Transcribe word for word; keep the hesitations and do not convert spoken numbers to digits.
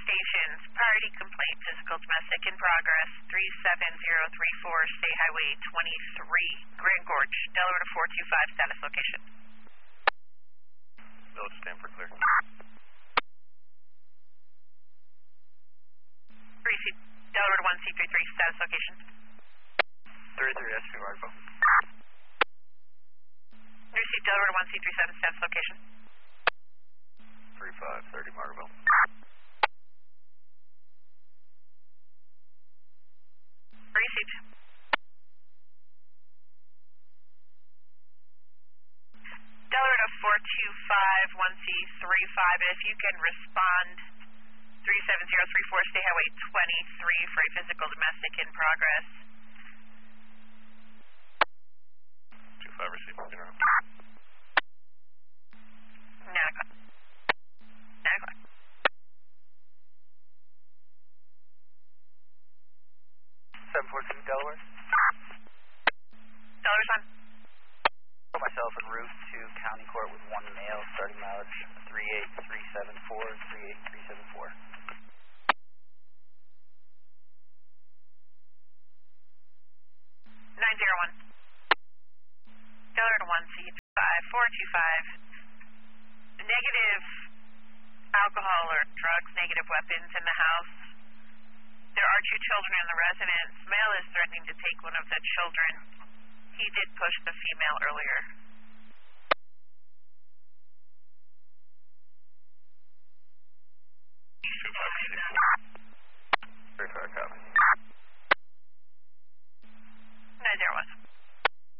locations. Priority complaint, physical domestic in progress, three seven zero three four, State Highway twenty-three, Grand Gorge, Delaware to four two five, status location. Village Stanford clear. three C, Delaware to one C three three, status location. thirty-three S P Markville. three C, Delaware to one C three seven, status location. three five thirty Markville. Received. Delaware to four two five, one C three five, if you can respond, three seven zero three four, State Highway twenty-three for a physical domestic in progress. two five received, zero. nine o'clock. nine o'clock. seven fourteen Delaware. Delaware's on. Put myself en route to County Court with one male, starting mileage three eight three seven four, three eight three seven four. nine zero one. Delaware to one C five four two five. Negative alcohol or drugs, negative weapons in the house. There are two children in the residence. Male is threatening to take one of the children. He did push the female earlier.